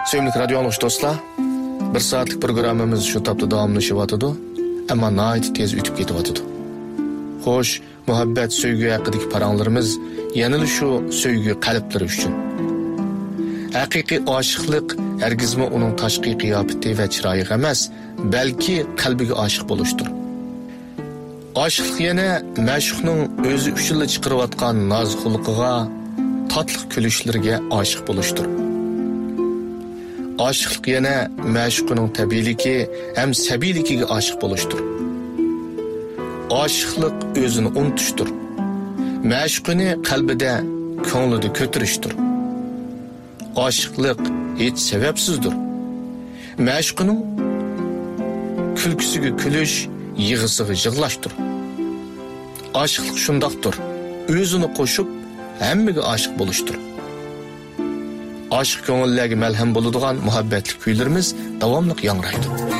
Sevimli radyo anlıqış dostlar, bir saatlik programımız şu tapda davamlaşıvatıdı, ama nayet tez ütüp ketivatıdı. Hoş, muhabbet, söygü hakkıdaki paranlarımız yanılı şu söygü qalbleri üçün. Haqiqiy aşıqlıq hergizmi onun taşqi qiyafeti ve çırayı emas, belki qalbiga aşık boluştur. Aşıqlıq yana məşuqning özü üçünlə çıqırıvatqan naz xuluqiga, tatlıq külüşlərə aşık boluştur. Aşıqlıq yana məşuqning təbiiliki hem səbilikiga aşık boluştur. Aşıqlıq özünü unutuştur. Məşuqini qalbida, ko'nglida ko'tirishdir. Aşıqlıq hiç sebepsizdir. Məşuqning külküsüge külüş, yığısıge yığlaştır. Aşıqlıq şundaqdır. Özünü qoşup hemmige aşık boluştur. Aşık ko'ngillarga malham bo'ladigan muhabbetli kuylarimiz davomli yangraydi.